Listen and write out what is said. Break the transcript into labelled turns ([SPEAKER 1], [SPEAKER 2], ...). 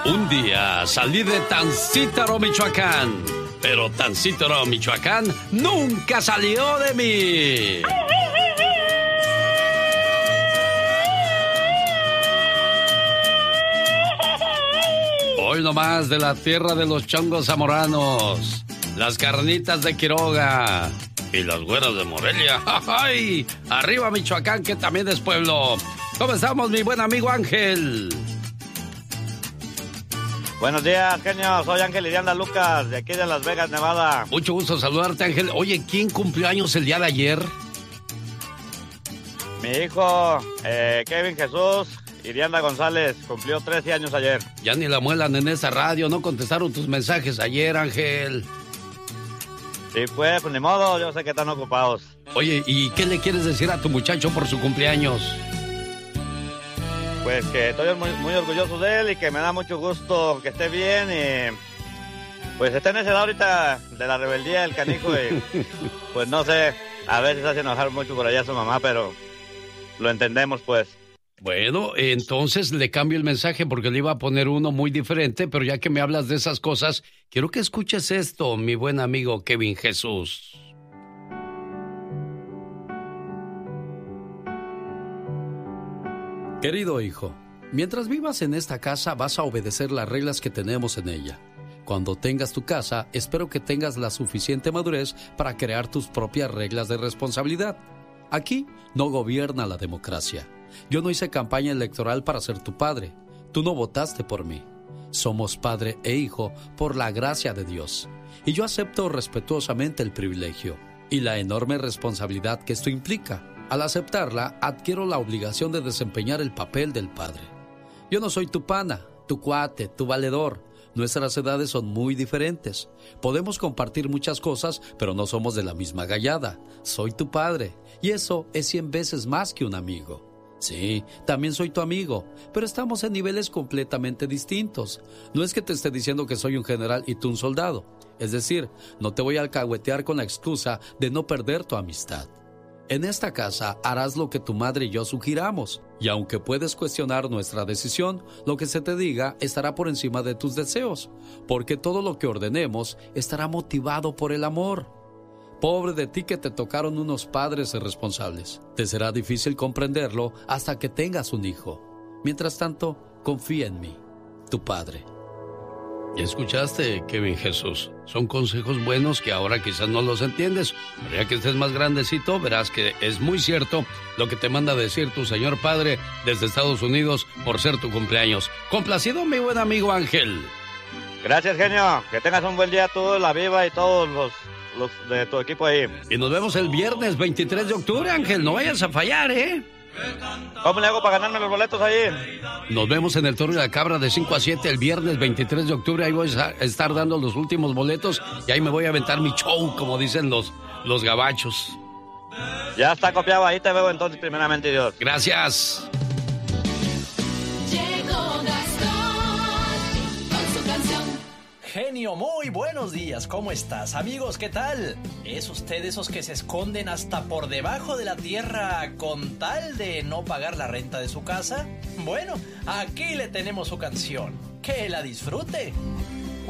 [SPEAKER 1] Un día salí de Tancítaro, Michoacán, pero Tancítaro, Michoacán nunca salió de mí. Hoy nomás de la tierra de los chongos zamoranos, las carnitas de Quiroga y los güeros de Morelia. ¡Ay! Arriba Michoacán, que también es pueblo. ¿Cómo estamos, mi buen amigo Ángel?
[SPEAKER 2] Buenos días, genio. Soy Ángel Irianda Lucas, de aquí de Las Vegas, Nevada.
[SPEAKER 1] Mucho gusto saludarte, Ángel. Oye, ¿quién cumplió años el día de ayer?
[SPEAKER 2] Mi hijo, Kevin Jesús Irianda González, cumplió 13 años ayer.
[SPEAKER 1] Ya ni la muelan en esa radio, no contestaron tus mensajes ayer, Ángel.
[SPEAKER 2] Sí, pues ni modo, yo sé que están ocupados.
[SPEAKER 1] Oye, ¿y qué le quieres decir a tu muchacho por su cumpleaños?
[SPEAKER 2] Pues que estoy muy orgulloso de él y que me da mucho gusto que esté bien y pues está en esa edad ahorita de la rebeldía del canijo y pues no sé, a veces hace enojar mucho por allá a su mamá, pero lo entendemos pues.
[SPEAKER 1] Bueno, entonces le cambio el mensaje porque le iba a poner uno muy diferente, pero ya que me hablas de esas cosas, quiero que escuches esto, mi buen amigo Kevin Jesús. Querido hijo, mientras vivas en esta casa vas a obedecer las reglas que tenemos en ella. Cuando tengas tu casa, espero que tengas la suficiente madurez para crear tus propias reglas de responsabilidad. Aquí no gobierna la democracia. Yo no hice campaña electoral para ser tu padre. Tú no votaste por mí. Somos padre e hijo por la gracia de Dios. Y yo acepto respetuosamente el privilegio y la enorme responsabilidad que esto implica. Al aceptarla, adquiero la obligación de desempeñar el papel del padre. Yo no soy tu pana, tu cuate, tu valedor. Nuestras edades son muy diferentes. Podemos compartir muchas cosas, pero no somos de la misma gallada. Soy tu padre, y eso es 100 veces más que un amigo. Sí, también soy tu amigo, pero estamos en niveles completamente distintos. No es que te esté diciendo que soy un general y tú un soldado. Es decir, no te voy a alcahuetear con la excusa de no perder tu amistad. En esta casa harás lo que tu madre y yo sugiramos, y aunque puedes cuestionar nuestra decisión, lo que se te diga estará por encima de tus deseos, porque todo lo que ordenemos estará motivado por el amor. Pobre de ti que te tocaron unos padres irresponsables. Te será difícil comprenderlo hasta que tengas un hijo. Mientras tanto, confía en mí, tu padre. ¿Ya escuchaste, Kevin Jesús? Son consejos buenos que ahora quizás no los entiendes, pero ya que estés más grandecito, verás que es muy cierto lo que te manda a decir tu señor padre desde Estados Unidos por ser tu cumpleaños. Complacido, mi buen amigo Ángel.
[SPEAKER 2] Gracias, genio. Que tengas un buen día tú, la Viva y todos los de tu equipo ahí.
[SPEAKER 1] Y nos vemos el viernes 23 de octubre, Ángel. No vayas a fallar, ¿eh?
[SPEAKER 2] ¿Cómo le hago para ganarme los boletos ahí?
[SPEAKER 1] Nos vemos en el Toro de la Cabra de 5 a 7 el viernes 23 de octubre. Ahí voy a estar dando los últimos boletos y ahí me voy a aventar mi show, como dicen los gabachos.
[SPEAKER 2] Ya está copiado, ahí te veo entonces, primeramente Dios.
[SPEAKER 1] Gracias.
[SPEAKER 3] Genio, muy buenos días, ¿cómo estás? Amigos, ¿qué tal? ¿Es usted de esos que se esconden hasta por debajo de la tierra con tal de no pagar la renta de su casa? Bueno, aquí le tenemos su canción. ¡Que la disfrute!